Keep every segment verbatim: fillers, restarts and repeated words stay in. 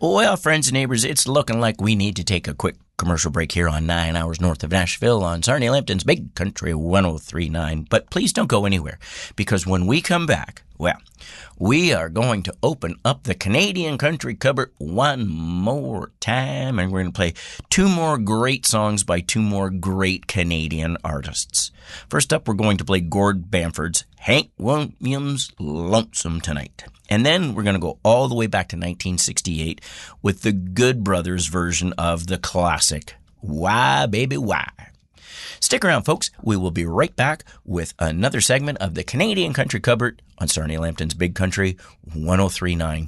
Well, friends and neighbors, it's looking like we need to take a quick commercial break here on nine hours north of Nashville on Sarnia Lambton's Big Country one oh three point nine. But please don't go anywhere, because when we come back, well, we are going to open up the Canadian country cupboard one more time, and we're going to play two more great songs by two more great Canadian artists. First up, we're going to play Gord Bamford's Hank Williams' Lonesome Tonight. And then we're going to go all the way back to nineteen sixty-eight with the Good Brothers version of the classic, Why Baby Why. Stick around, folks. We will be right back with another segment of the Canadian Country Cupboard on Sarnia Lambton's Big Country one oh three point nine.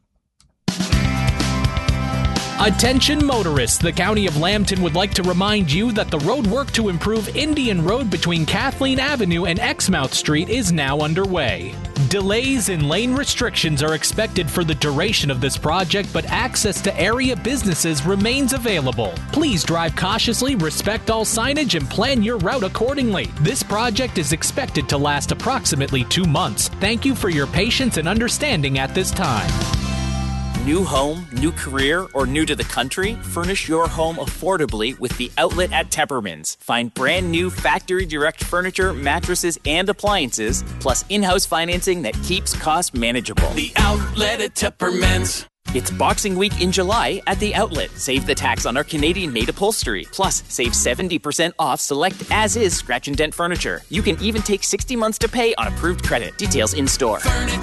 Attention motorists, the County of Lambton would like to remind you that the road work to improve Indian Road between Kathleen Avenue and Exmouth Street is now underway. Delays and lane restrictions are expected for the duration of this project, but access to area businesses remains available. Please drive cautiously, respect all signage, and plan your route accordingly. This project is expected to last approximately two months. Thank you for your patience and understanding at this time. New home, new career, or new to the country? Furnish your home affordably with The Outlet at Tepperman's. Find brand new factory direct furniture, mattresses, and appliances, plus in-house financing that keeps costs manageable. The Outlet at Tepperman's. It's Boxing Week in July at The Outlet. Save the tax on our Canadian-made upholstery. Plus, save seventy percent off select as-is scratch and dent furniture. You can even take sixty months to pay on approved credit. Details in store. Furniture